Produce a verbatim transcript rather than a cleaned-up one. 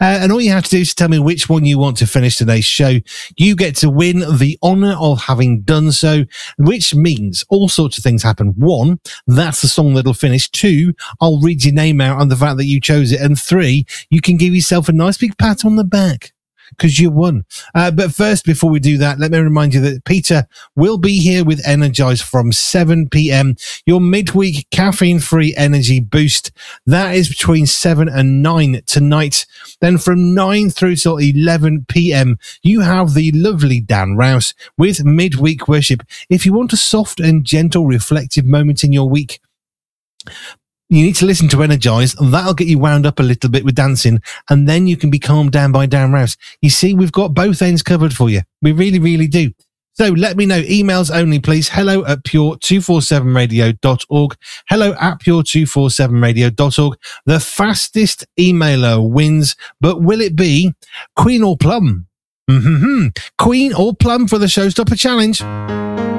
Uh, and all you have to do is tell me which one you want to finish today's show. You get to win the honour of having done so, which means all sorts of things happen. One, that's the song that'll finish. Two, I'll read your name out on the fact that you chose it. And three, you can give yourself a nice big pat on the back, because you won. Uh, but first, before we do that, let me remind you that Peter will be here with Energize from seven p.m. Your midweek caffeine-free energy boost. That is between seven and nine tonight. Then from nine through till eleven p.m., you have the lovely Dan Rouse with midweek worship. If you want a soft and gentle, reflective moment in your week, you need to listen to Energize, and that'll get you wound up a little bit with dancing, and then you can be calmed down by Dan Rouse. You see, we've got both ends covered for you. We really, really do. So let me know. Emails only, please. Hello at pure two forty-seven radio dot org. Hello at pure two forty-seven radio dot org. The fastest emailer wins, but will it be Queen or Plum? Mm-hmm. Queen or Plum for the Showstopper Challenge?